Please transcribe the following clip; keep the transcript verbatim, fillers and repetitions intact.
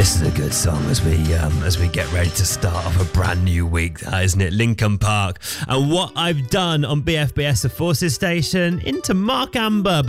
This is a good song as we um, as we get ready to start off a brand new week, that, isn't it? Linkin Park. And what I've done on B F B S, the Forces Station, into Mark Amber.